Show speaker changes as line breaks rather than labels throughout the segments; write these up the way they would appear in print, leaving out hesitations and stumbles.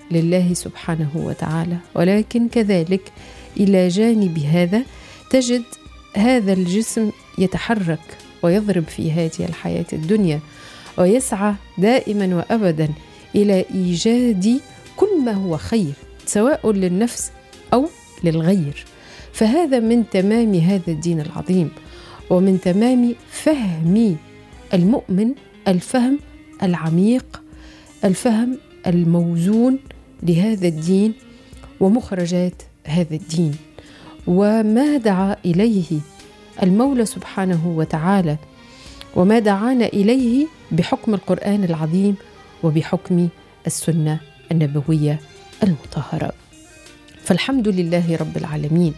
لله سبحانه وتعالى، ولكن كذلك إلى جانب هذا تجد هذا الجسم يتحرك ويضرب في هذه الحياة الدنيا، ويسعى دائما وأبدا إلى إيجاد كل ما هو خير سواء للنفس أو للغير. فهذا من تمام هذا الدين العظيم، ومن تمام فهم المؤمن الفهم العميق، الفهم الموزون لهذا الدين ومخرجات هذا الدين، وما دعا إليه المولى سبحانه وتعالى، وما دعانا إليه بحكم القرآن العظيم وبحكم السنة النبوية المطهرة. فالحمد لله رب العالمين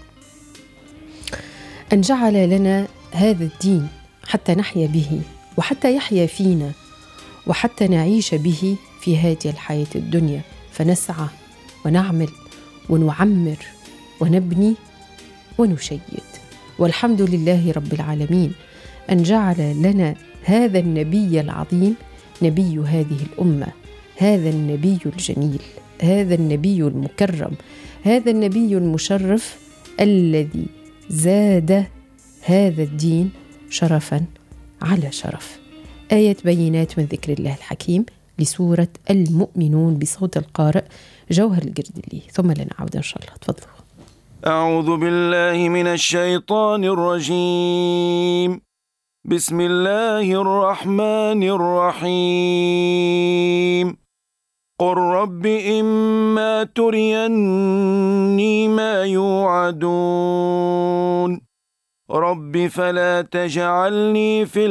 أن جعل لنا هذا الدين حتى نحيا به، وحتى يحيا فينا، وحتى نعيش به في هذه الحياة الدنيا، فنسعى ونعمل ونعمر ونبني ونشيد. والحمد لله رب العالمين أن جعل لنا هذا النبي العظيم نبي هذه الأمة، هذا النبي الجميل، هذا النبي المكرم، هذا النبي المشرف الذي زاد هذا الدين شرفا على شرف. آية بينات من ذكر الله الحكيم لسورة المؤمنون بصوت القارئ جوهر الجردلي، ثم لنعود إن شاء الله. تفضلوا.
أعوذ بالله من الشيطان الرجيم. بسم الله الرحمن الرحيم. قل رب إما تريني ما يوعدون رب فلا تجعلني في